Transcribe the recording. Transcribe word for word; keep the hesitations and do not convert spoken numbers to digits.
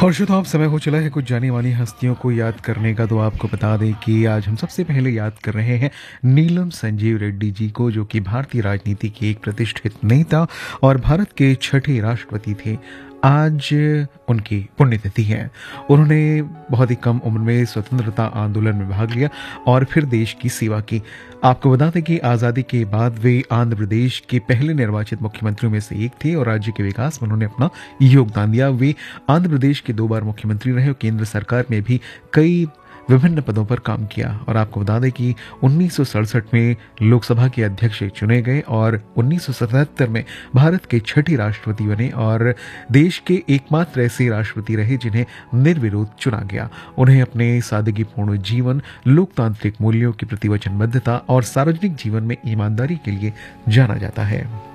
और जो तो अब समय हो चला है कुछ जानी मानी हस्तियों को याद करने का। तो आपको बता दें कि आज हम सबसे पहले याद कर रहे हैं नीलम संजीव रेड्डी जी को, जो कि भारतीय राजनीति के एक प्रतिष्ठित नेता और भारत के छठे राष्ट्रपति थे। आज उनकी पुण्यतिथि है। उन्होंने बहुत ही कम उम्र में स्वतंत्रता आंदोलन में भाग लिया और फिर देश की सेवा की। आपको बता दें कि आज़ादी के बाद वे आंध्र प्रदेश के पहले निर्वाचित मुख्यमंत्रियों में से एक थे और राज्य के विकास में उन्होंने अपना योगदान दिया। वे आंध्र प्रदेश के दो बार मुख्यमंत्री रहे और केंद्र सरकार में भी कई विभिन्न पदों पर काम किया। और आपको बता दें कि उन्नीस सौ सड़सठ में लोकसभा के अध्यक्ष चुने गए और उन्नीस सौ सतहत्तर में भारत के छठे राष्ट्रपति बने और देश के एकमात्र ऐसे राष्ट्रपति रहे जिन्हें निर्विरोध चुना गया। उन्हें अपने सादगीपूर्ण जीवन, लोकतांत्रिक मूल्यों की प्रति वचनबद्धता और सार्वजनिक जीवन में ईमानदारी के लिए जाना जाता है।